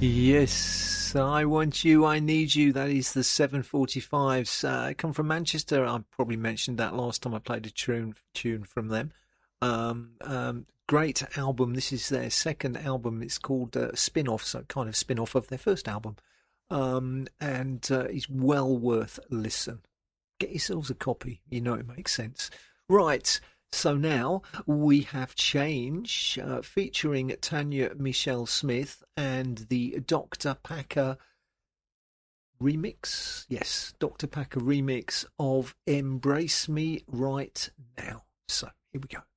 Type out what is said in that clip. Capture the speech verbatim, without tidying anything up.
Yes, I want you, I need you. That is the seven forty-fives. Uh, come from Manchester. I probably mentioned that last time I played a tune tune from them. Um, um, great album. This is their second album. It's called uh, Spin-Off, so kind of spin-off of their first album. Um, and uh, it's well worth a listen. Get yourselves a copy. You know it makes sense. Right. So now we have Change uh, featuring Tanya Michelle Smith and the Doctor Packer remix. Yes, Doctor Packer remix of Embrace Me Right Now. So here we go.